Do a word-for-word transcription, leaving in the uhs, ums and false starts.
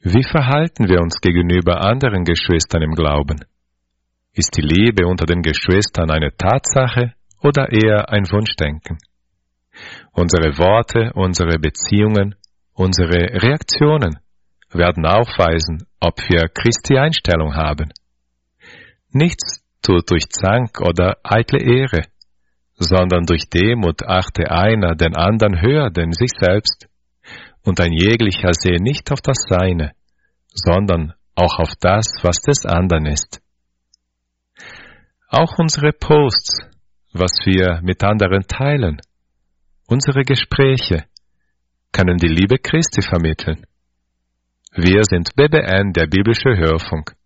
Wie verhalten wir uns gegenüber anderen Geschwistern im Glauben? Ist die Liebe unter den Geschwistern eine Tatsache oder eher ein Wunschdenken? Unsere Worte, unsere Beziehungen, unsere Reaktionen werden aufweisen, ob wir Christi Einstellung haben. Nichts tut durch Zank oder eitle Ehre, sondern durch Demut achte einer den anderen höher denn sich selbst, und ein jeglicher sehe nicht auf das Seine, sondern auch auf das, was des anderen ist. Auch unsere Posts, was wir mit anderen teilen, unsere Gespräche, können die Liebe Christi vermitteln. Wir sind B B N, der biblische Hörfunk.